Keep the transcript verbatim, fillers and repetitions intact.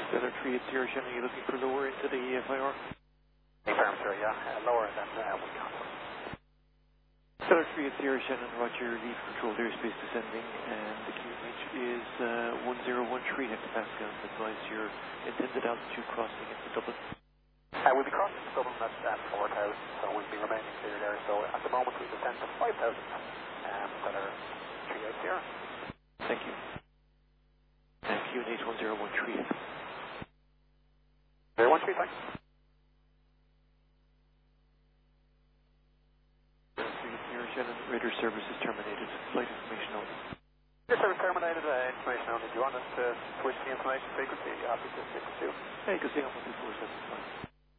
Stellar three eighty Shannon, are you looking for lower into the F I R? Confirm, sir, yeah. Uh, lower than uh, we can. Stellar three eighty Shannon, roger, lead controlled airspace descending, and the Q M H is uh, one zero one three hectopascals. Advise your intended altitude crossing into Dublin. Uh, we'll be crossing to Dublin at uh, four thousand, so we'll be remaining clear there. So at the moment we descend to five thousand, um, Stellar three eighty. Thank you. And Q M H one zero one three. zero one three, thanks. Shannon, radar service is terminated. Flight information only. Radar service terminated, uh, information only. Do you want us to switch the information frequency? Happy to stick with you. Yeah, you can stay on with the four seven five.